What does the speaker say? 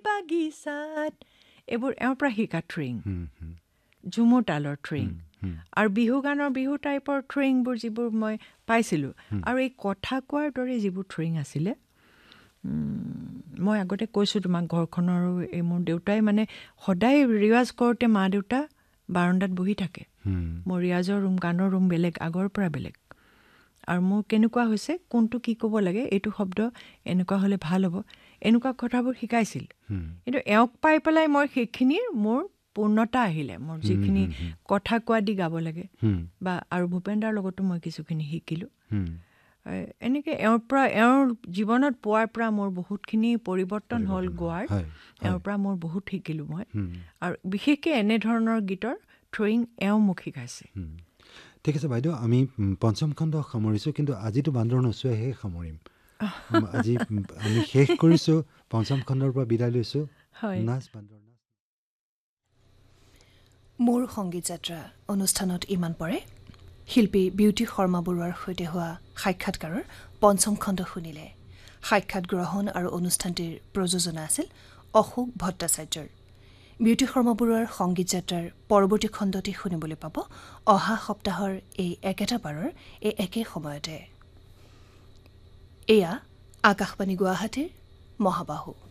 বাগিচাত এইবোৰ এওঁৰ পৰা শিকা থ্ৰিং ঝুমুৰ তালৰ থ্ৰিং আৰু বিহু গানৰ বিহু টাইপৰ থ্ৰিংবোৰ যিবোৰ মই পাইছিলোঁ আৰু এই কথা কোৱাৰ দৰে যিবোৰ থ্ৰিং আছিলে মই আগতে কৈছোঁ তোমাক ঘৰখনৰো এই মোৰ দেউতাই মানে সদায় ৰিৱাজ কৰোঁতে মা দেউতা বাৰাণ্ডাত বহি থাকে মোৰ ৰিয়াজৰ ৰুম গানৰ ৰুম বেলেগ আগৰ পৰা বেলেগ আৰু মোৰ কেনেকুৱা হৈছে কোনটো কি ক'ব লাগে এইটো শব্দ এনেকুৱা হ'লে ভাল হ'ব এনেকুৱা কথাবোৰ শিকাইছিল কিন্তু এওঁক পাই পেলাই মই সেইখিনিৰ মোৰ পূৰ্ণতা আহিলে মোৰ যিখিনি কথা কোৱা দি গাব লাগে বা আৰু ভূপেন্দ্ৰৰ লগতো মই কিছুখিনি শিকিলোঁ এনেকৈ এওঁৰ পৰা এওঁৰ জীৱনত পোৱাৰ পৰা মোৰ বহুতখিনি পৰিৱৰ্তন হ'ল গোৱাৰ এওঁৰ পৰা মোৰ বহুত শিকিলোঁ মই আৰু বিশেষকৈ এনেধৰণৰ গীতৰ থ্ৰয়িং এওঁ মোক শিকাইছে ঠিক আছে বাইদেউ আমি পঞ্চম খণ্ড সামৰিছোঁ কিন্তু আজিতো বান্দৰ নচুৱাইহে সামৰিম আজি আমি শেষ কৰিছোঁ পঞ্চম খণ্ডৰ পৰা বিদায় লৈছোঁ নাচ বান্দৰ নাচ মোৰ সংগীত যাত্ৰা অনুষ্ঠানত ইমান পৰে শিল্পী বিউটি শৰ্মা বৰুৱাৰ সৈতে হোৱা সাক্ষাৎকাৰৰ পঞ্চম খণ্ড শুনিলে সাক্ষাৎ গ্ৰহণ আৰু অনুষ্ঠানটিৰ প্ৰযোজনা আছিল অশোক ভট্টাচাৰ্যৰ বিউটি শৰ্মা বৰুৱাৰ সংগীত যাত্ৰাৰ পৰৱৰ্তী খণ্ডটি শুনিবলৈ পাব অহা সপ্তাহৰ এই একেটা বাৰৰ এই একে সময়তে এয়া আকাশবাণী গুৱাহাটীৰ মহাবাহু